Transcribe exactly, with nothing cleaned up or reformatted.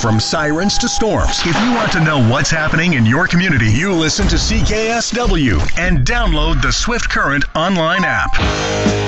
from sirens to storms. If you want to know what's happening in your community, you listen to C K S W and download the Swift Current online app.